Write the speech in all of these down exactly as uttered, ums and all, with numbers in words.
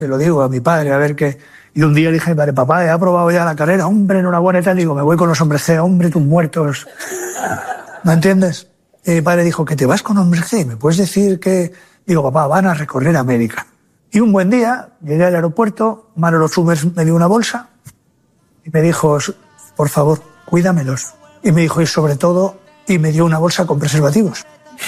Se lo digo a mi padre, a ver qué... Y un día le dije, padre, papá, he aprobado ya la carrera, hombre, enhorabuena y tal. Digo, me voy con los hombres G, hombre, tus muertos. ¿No entiendes? Y mi padre dijo, que te vas con hombres G, ¿me puedes decir que...? Digo, papá, van a recorrer América. Y un buen día, llegué al aeropuerto, Manolo Summers me dio una bolsa y me dijo, por favor, cuídamelos. Y me dijo, y sobre todo, y me dio una bolsa con preservativos.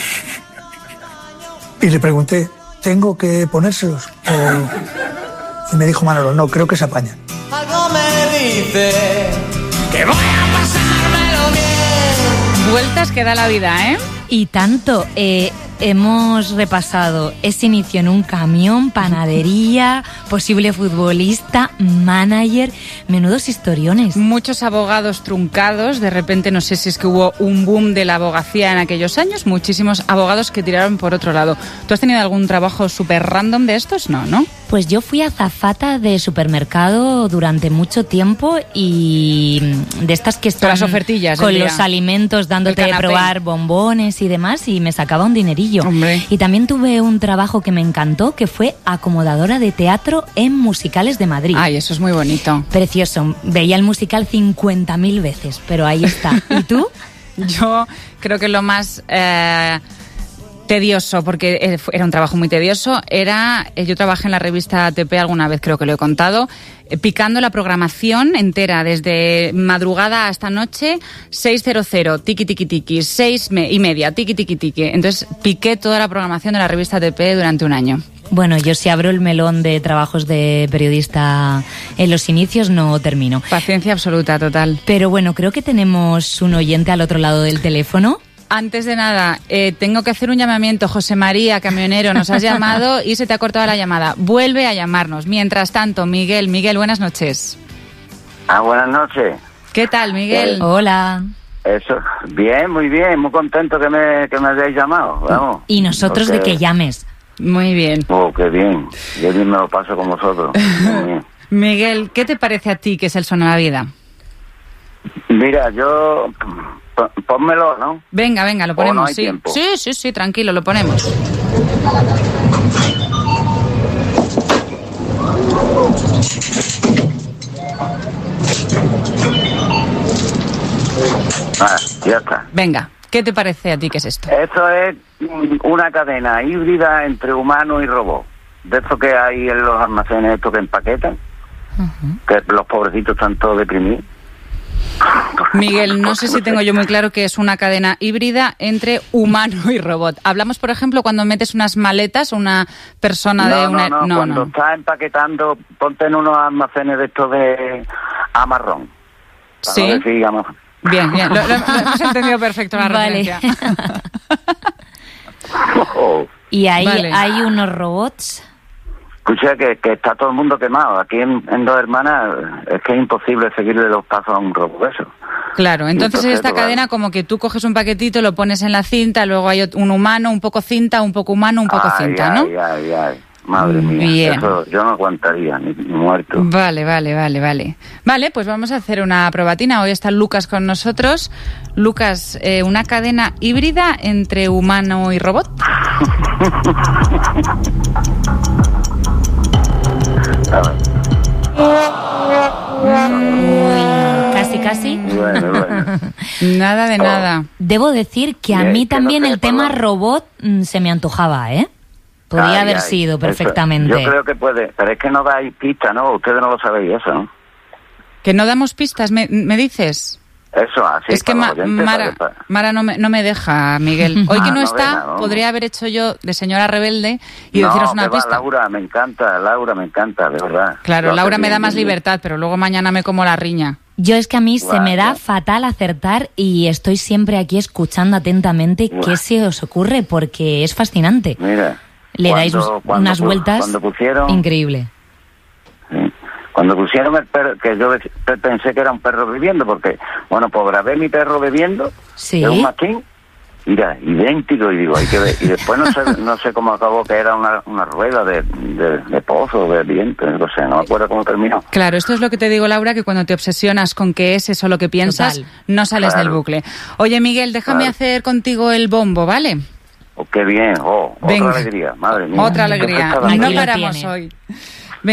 Y le pregunté, ¿tengo que ponérselos? O... Y me dijo Manolo, no, creo que se apañan. Algo me dice que voy a pasármelo bien. Vueltas que da la vida, ¿eh? Y tanto, eh, hemos repasado ese inicio en un camión, panadería, posible futbolista, manager, menudos historiones. Muchos abogados truncados, de repente no sé si es que hubo un boom de la abogacía en aquellos años, muchísimos abogados que tiraron por otro lado. ¿Tú has tenido algún trabajo súper random de estos? No, ¿no? Pues yo fui azafata de supermercado durante mucho tiempo y de estas que están las ofertillas con los alimentos dándote de probar bombones y demás, y me sacaba un dinerillo. Hombre. Y también tuve un trabajo que me encantó, que fue acomodadora de teatro en musicales de Madrid. Ay, eso es muy bonito. Precioso. Veía el musical cincuenta mil veces, pero ahí está. ¿Y tú? Yo creo que lo más... Eh... tedioso, porque era un trabajo muy tedioso, era, yo trabajé en la revista A T P alguna vez, creo que lo he contado, picando la programación entera, desde madrugada hasta noche, seis cero cero, tiki tiki tiki, seis y media, tiki tiki tiki. Entonces piqué toda la programación de la revista A T P durante un año. Bueno, yo si abro el melón de trabajos de periodista en los inicios no termino. Paciencia absoluta, total. Pero bueno, creo que tenemos un oyente al otro lado del teléfono. Antes de nada, eh, tengo que hacer un llamamiento. José María, camionero, nos has llamado y se te ha cortado la llamada. Vuelve a llamarnos. Mientras tanto, Miguel, Miguel, buenas noches. Ah, buenas noches. ¿Qué tal, Miguel? Eh, Hola. Eso, bien, muy bien, muy contento que me, que me hayáis llamado, vamos. Y nosotros porque... de que llames. Muy bien. Oh, qué bien. Yo bien me lo paso con vosotros. Miguel, ¿qué te parece a ti que es el Son a la Vida? Mira, yo... Pónmelo, ¿no? Venga, venga, lo ponemos, no hay sí. Tiempo. Sí, sí, sí, tranquilo, lo ponemos. Ah, ya está. Venga, ¿qué te parece a ti que es esto? Esto es una cadena híbrida entre humano y robot. De esto que hay en los almacenes, estos que empaquetan, uh-huh. Que los pobrecitos están todos deprimidos. Miguel, no sé si tengo yo muy claro que es una cadena híbrida entre humano y robot. Hablamos, por ejemplo, cuando metes unas maletas, una persona no, de una... No, no, no, cuando no. estás empaquetando, ponte en unos almacenes de estos de amarrón. Sí. No decir amarrón. Bien, bien, lo, lo, lo hemos entendido perfecto la vale. referencia. Oh. Y ahí vale. hay unos robots... Escucha, que, que está todo el mundo quemado. Aquí en, en Dos Hermanas es que es imposible seguirle los pasos a un robot eso. Claro, entonces, entonces en esta claro. cadena como que tú coges un paquetito, lo pones en la cinta, luego hay un humano, un poco cinta, un poco humano, un poco ay, cinta, ay, ¿no? Ay, ay, ay. Madre mía, Bien. Eso yo no aguantaría, ni, ni muerto. Vale, vale, vale, vale. Vale, pues vamos a hacer una probatina. Hoy está Lucas con nosotros. Lucas, eh, una cadena híbrida entre humano y robot. Uy, casi, casi. Bueno, bueno. Nada de oh. nada. Debo decir que a Bien, mí también no el tema por... robot mm, se me antojaba, ¿eh? Podría ay, haber ay, sido perfectamente. Eso, yo creo que puede, pero es que no dais pistas, ¿no? Ustedes no lo sabéis eso, ¿no? ¿Que no damos pistas, me, me dices? Eso, así. Es que Ma- Mara, para... Mara no, me, no me deja, Miguel. Hoy que no ah, está, novena, ¿no? Podría haber hecho yo de señora rebelde y no, deciros una va, pista. Laura, me encanta, Laura, me encanta, de verdad. Claro, yo Laura me da bien, más bien. libertad, pero luego mañana me como la riña. Yo es que a mí Guau, se me da ya. fatal acertar y estoy siempre aquí escuchando atentamente Guau. qué se os ocurre porque es fascinante. Mira. Le cuando, dais cuando, unas vueltas cuando pusieron, increíble. Sí. Cuando pusieron el perro, que yo pensé que era un perro bebiendo, porque, bueno, pues grabé mi perro bebiendo, sí. Es un mastín, mira, idéntico, y digo, hay que ver, y después no sé, no sé cómo acabó, que era una, una rueda de, de, de pozo, de viento, no sé, no me acuerdo cómo terminó. Claro, esto es lo que te digo, Laura, que cuando te obsesionas con que es eso lo que piensas, total. No sales Claro. del bucle. Oye, Miguel, déjame Claro. hacer contigo el bombo, ¿vale? Oh, qué bien, oh, Venga. otra alegría, madre mía. Otra alegría. Aquí No lo paramos tiene. hoy.